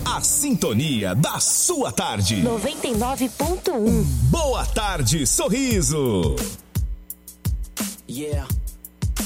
A sintonia da sua tarde. 99.1. Boa tarde, Sorriso. Yeah.